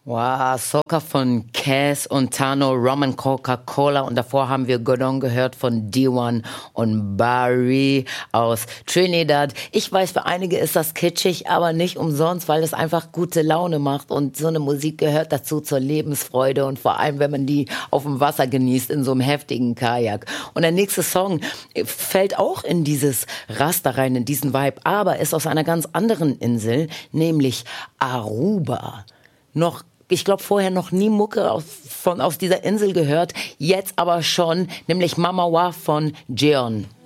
Wow, Soca von Cass und Tano, Rum and Coca-Cola und davor haben wir Godon gehört von D1 und Barry aus Trinidad. Ich weiß, für einige ist das kitschig, aber nicht umsonst, weil es einfach gute Laune macht und so eine Musik gehört dazu zur Lebensfreude und vor allem, wenn man die auf dem Wasser genießt in so einem heftigen Kajak. Und der nächste Song fällt auch in dieses Raster rein, in diesen Vibe, aber ist aus einer ganz anderen Insel, nämlich Aruba. Ich glaube, vorher noch nie Mucke aus dieser Insel gehört, jetzt aber schon, nämlich Mama Wa von Jeon.